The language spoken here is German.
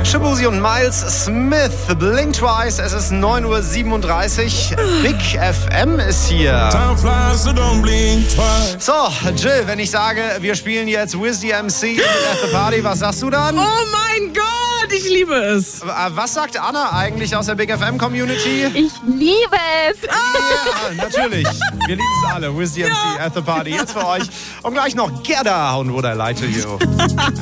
Shaboozey und Miles Smith, Blink Twice, es ist 9:37 Uhr. Big FM ist hier. So, Jill, wenn ich sage, wir spielen jetzt Wiz the MC at the Party, was sagst du dann? Oh mein Gott, ich liebe es. Was sagt Anna eigentlich aus der Big FM Community? Ich liebe es. Ja, natürlich. Wir lieben es alle. Wiz the MC at the Party. Jetzt für euch. Und gleich noch Gerda und Would I Lie to You.